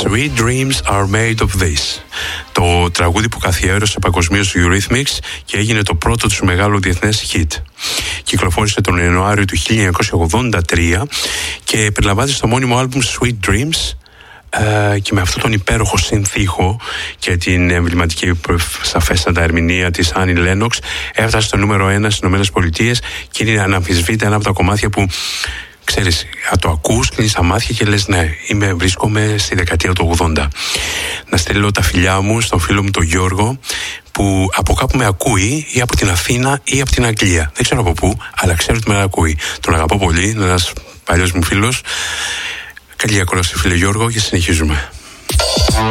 Sweet Dreams Are Made of This. Το τραγούδι που καθιέρωσε παγκοσμίως Eurythmics και έγινε το πρώτο του μεγάλο διεθνές hit. Κυκλοφόρησε τον Ιανουάριο του 1983 και περιλαμβάνεται στο μόνιμο άλμπουμ Sweet Dreams. Και με αυτόν τον υπέροχο συνθήχο και την εμβληματική σαφέστατα ερμηνεία της Άννη Λένοξ έφτασε στο νούμερο 1 στις ΗΠΑ και είναι αναμφισβήτητα ένα από τα κομμάτια που ξέρεις, το ακούς, κλείνεις τα μάτια και λες ναι, βρίσκομαι στη δεκαετία του 80. Να στείλω τα φιλιά μου στον φίλο μου τον Γιώργο που από κάπου με ακούει ή από την Αθήνα ή από την Αγγλία. Δεν ξέρω από πού, αλλά ξέρω ότι με ακούει. Τον αγαπώ πολύ, είναι ένας παλιός μου φίλος. Καλή ακρόαση φίλε Γιώργο και συνεχίζουμε.